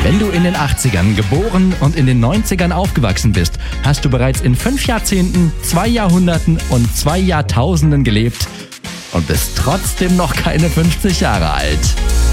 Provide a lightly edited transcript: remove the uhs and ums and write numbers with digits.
Wenn du in den 80ern geboren und in den 90ern aufgewachsen bist, hast du bereits in 5 Jahrzehnten, 2 Jahrhunderten und 2 Jahrtausenden gelebt und bist trotzdem noch keine 50 Jahre alt.